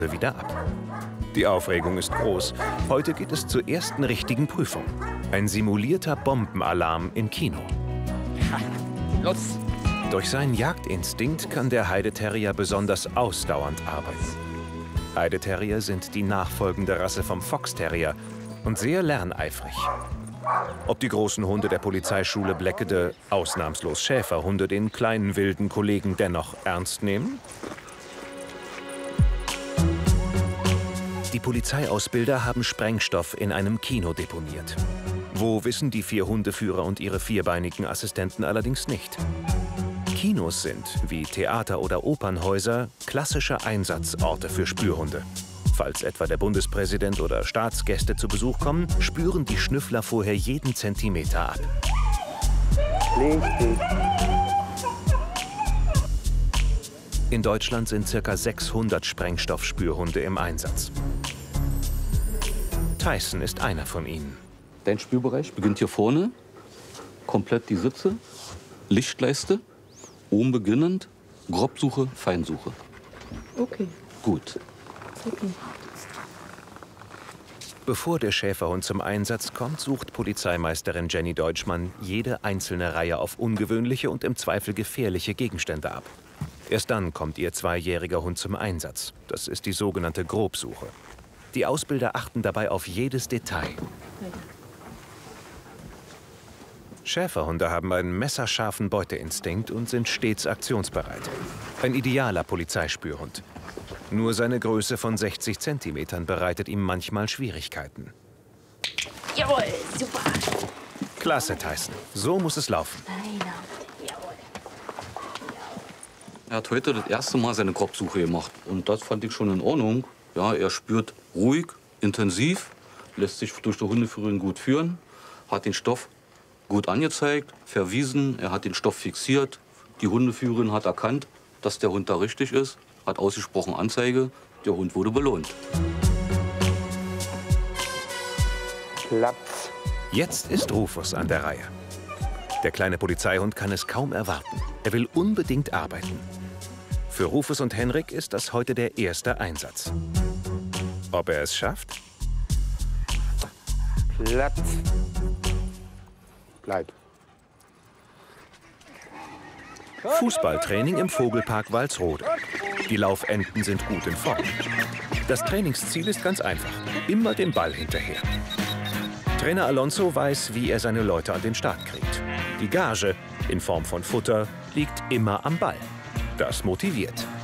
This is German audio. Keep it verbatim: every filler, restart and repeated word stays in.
wieder ab. Die Aufregung ist groß. Heute geht es zur ersten richtigen Prüfung. Ein simulierter Bombenalarm im Kino. Los! Durch seinen Jagdinstinkt kann der Heideterrier besonders ausdauernd arbeiten. Heideterrier sind die nachfolgende Rasse vom Foxterrier und sehr lerneifrig. Ob die großen Hunde der Polizeischule Bleckede, ausnahmslos Schäferhunde, den kleinen wilden Kollegen dennoch ernst nehmen? Die Polizeiausbilder haben Sprengstoff in einem Kino deponiert. Wo, wissen die vier Hundeführer und ihre vierbeinigen Assistenten allerdings nicht. Kinos sind, wie Theater- oder Opernhäuser, klassische Einsatzorte für Spürhunde. Falls etwa der Bundespräsident oder Staatsgäste zu Besuch kommen, spüren die Schnüffler vorher jeden Zentimeter ab. In Deutschland sind ca. sechshundert Sprengstoffspürhunde im Einsatz. Tyson ist einer von ihnen. Dein Spürbereich beginnt hier vorne, komplett die Sitze, Lichtleiste, oben beginnend, Grobsuche, Feinsuche. Okay. Gut. Okay. Bevor der Schäferhund zum Einsatz kommt, sucht Polizeimeisterin Jenny Deutschmann jede einzelne Reihe auf ungewöhnliche und im Zweifel gefährliche Gegenstände ab. Erst dann kommt ihr zweijähriger Hund zum Einsatz. Das ist die sogenannte Grobsuche. Die Ausbilder achten dabei auf jedes Detail. Schäferhunde haben einen messerscharfen Beuteinstinkt und sind stets aktionsbereit. Ein idealer Polizeispürhund. Nur seine Größe von sechzig Zentimetern bereitet ihm manchmal Schwierigkeiten. Jawohl, super. Klasse, Tyson. So muss es laufen. Er hat heute das erste Mal seine Grobsuche gemacht. Und das fand ich schon in Ordnung. Ja, er spürt ruhig, intensiv, lässt sich durch die Hundeführerin gut führen, hat den Stoff gut angezeigt, verwiesen, er hat den Stoff fixiert. Die Hundeführerin hat erkannt, dass der Hund da richtig ist, hat ausgesprochen Anzeige, der Hund wurde belohnt. Platz. Jetzt ist Rufus an der Reihe. Der kleine Polizeihund kann es kaum erwarten. Er will unbedingt arbeiten. Für Rufus und Henrik ist das heute der erste Einsatz. Ob er es schafft? Platz. Bleib. Fußballtraining im Vogelpark Walsrode. Die Laufenten sind gut in Form. Das Trainingsziel ist ganz einfach. Immer den Ball hinterher. Trainer Alonso weiß, wie er seine Leute an den Start kriegt. Die Gage in Form von Futter liegt immer am Ball. Das motiviert.